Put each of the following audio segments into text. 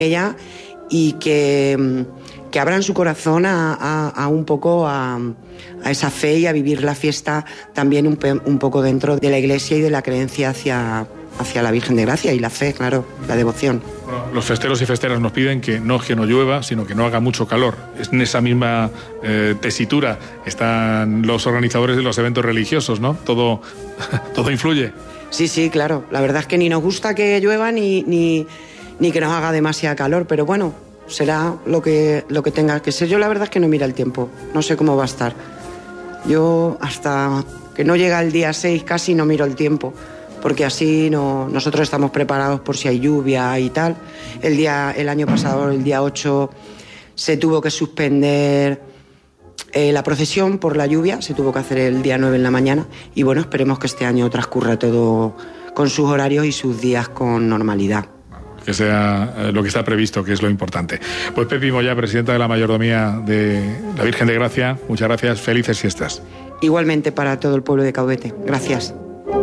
ella y que abran su corazón a un poco a esa fe y a vivir la fiesta también un poco dentro de la Iglesia y de la creencia hacia la Virgen de Gracia y la fe, claro, la devoción. Bueno, los festeros y festeras nos piden que no llueva, sino que no haga mucho calor. En esa misma tesitura están los organizadores de los eventos religiosos, ¿no? Todo influye. Sí, claro. La verdad es que ni nos gusta que llueva ni que nos haga demasiada calor, pero bueno, será lo que tenga que ser. Yo la verdad es que no miro el tiempo, no sé cómo va a estar. Yo hasta que no llega el día 6 casi no miro el tiempo, porque así nosotros estamos preparados por si hay lluvia y tal. El año pasado, el día 8, se tuvo que suspender la procesión por la lluvia, se tuvo que hacer el día 9 en la mañana y bueno, esperemos que este año transcurra todo con sus horarios y sus días con normalidad. Que sea lo que está previsto, que es lo importante. Pues Pepi Moyá, presidenta de la Mayordomía de la Virgen de Gracia, muchas gracias, felices fiestas. Igualmente para todo el pueblo de Caudete, gracias.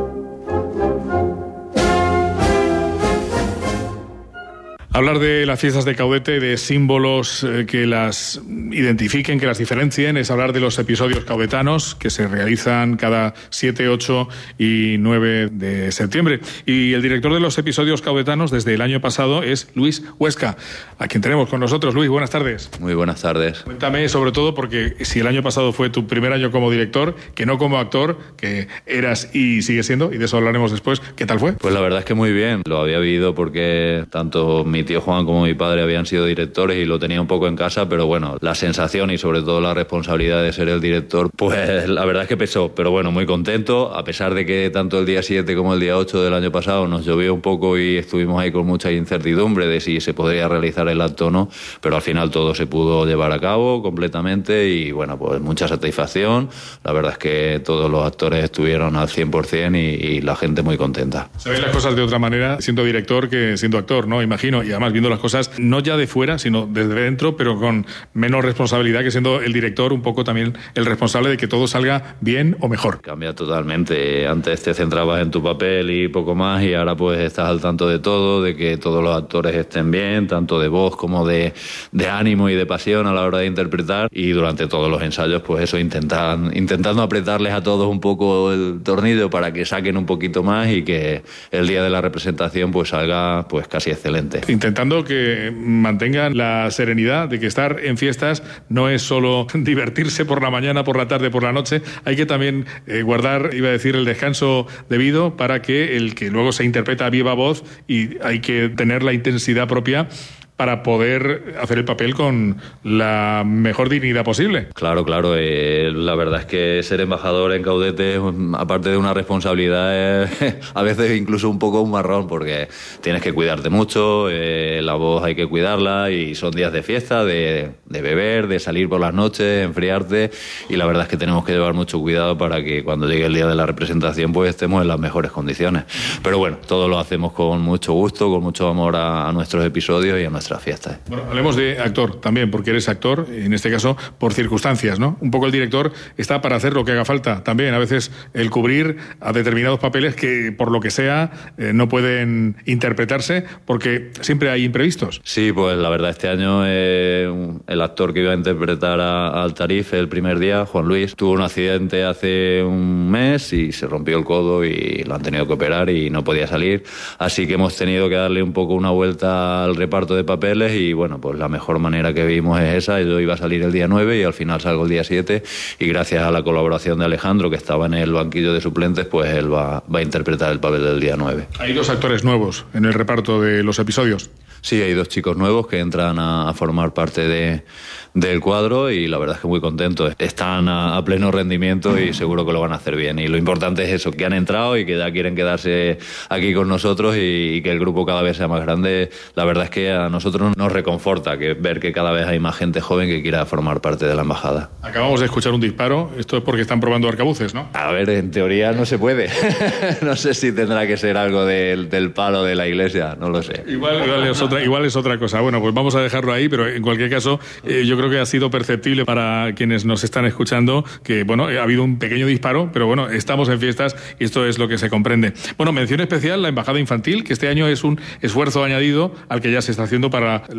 Hablar de las fiestas de Caudete, de símbolos que las identifiquen, que las diferencien, es hablar de los episodios caudetanos que se realizan cada 7, 8 y 9 de septiembre. Y el director de los episodios caudetanos desde el año pasado es Luis Huesca, a quien tenemos con nosotros. Luis, buenas tardes. Muy buenas tardes. Cuéntame, sobre todo, porque si el año pasado fue tu primer año como director, que no como actor, que eras y sigues siendo, y de eso hablaremos después, ¿qué tal fue? Pues la verdad es que muy bien. Lo había vivido porque tanto mi tío Juan como mi padre habían sido directores y lo tenía un poco en casa, pero bueno, la sensación y sobre todo la responsabilidad de ser el director, pues la verdad es que pesó, pero bueno, muy contento, a pesar de que tanto el día 7 como el día 8 del año pasado nos llovió un poco y estuvimos ahí con mucha incertidumbre de si se podría realizar el acto o no, pero al final todo se pudo llevar a cabo completamente y bueno, pues mucha satisfacción. La verdad es que todos los actores estuvieron al 100% y la gente muy contenta. Se ven las cosas de otra manera siendo director que siendo actor, ¿no? Imagino, y además viendo las cosas no ya de fuera, sino desde dentro, pero con menos responsabilidad, que siendo el director un poco también el responsable de que todo salga bien o mejor. Cambia totalmente. Antes te centrabas en tu papel y poco más, y ahora pues estás al tanto de todo, de que todos los actores estén bien, tanto de voz como de ánimo y de pasión a la hora de interpretar, y durante todos los ensayos pues eso, intentando apretarles a todos un poco el tornillo para que saquen un poquito más y que el día de la representación pues salga pues casi excelente. Intentando que mantengan la serenidad de que estar en fiestas no es solo divertirse por la mañana, por la tarde, por la noche. Hay que también guardar, iba a decir, el descanso debido para que el que luego se interpreta a viva voz, y hay que tener la intensidad propia para poder hacer el papel con la mejor dignidad posible. Claro. La verdad es que ser embajador en Caudete, aparte de una responsabilidad, es a veces incluso un poco un marrón, porque tienes que cuidarte mucho, la voz hay que cuidarla, y son días de fiesta, de beber, de salir por las noches, enfriarte, y la verdad es que tenemos que llevar mucho cuidado para que cuando llegue el día de la representación pues estemos en las mejores condiciones. Pero bueno, todo lo hacemos con mucho gusto, con mucho amor a nuestros episodios y a nuestras fiestas. Bueno, hablemos de actor también, porque eres actor, en este caso por circunstancias, ¿no? Un poco el director está para hacer lo que haga falta también, a veces el cubrir a determinados papeles que por lo que sea no pueden interpretarse porque siempre hay imprevistos. Sí, pues la verdad este año el actor que iba a interpretar al Tarife el primer día, Juan Luis, tuvo un accidente hace un mes y se rompió el codo y lo han tenido que operar y no podía salir, así que hemos tenido que darle un poco una vuelta al reparto de papeles y bueno, pues la mejor manera que vimos es esa. Yo iba a salir el día 9 y al final salgo el día 7 y gracias a la colaboración de Alejandro, que estaba en el banquillo de suplentes, pues él va a interpretar el papel del día 9. Hay 2 actores nuevos en el reparto de los episodios. Sí, hay 2 chicos nuevos que entran a formar parte del cuadro y la verdad es que muy contentos. Están a pleno rendimiento y seguro que lo van a hacer bien. Y lo importante es eso, que han entrado y que ya quieren quedarse aquí con nosotros y que el grupo cada vez sea más grande. La verdad es que a nosotros nos reconforta ver que cada vez hay más gente joven que quiera formar parte de la embajada. Acabamos de escuchar un disparo. Esto es porque están probando arcabuces, ¿no? A ver, en teoría no se puede. No sé si tendrá que ser algo del palo de la iglesia, no lo sé. Igual es otra igual es otra cosa. Bueno, pues vamos a dejarlo ahí, pero en cualquier caso, yo creo que ha sido perceptible para quienes nos están escuchando que, bueno, ha habido un pequeño disparo, pero bueno, estamos en fiestas y esto es lo que se comprende. Bueno, mención especial la Embajada Infantil, que este año es un esfuerzo añadido al que ya se está haciendo para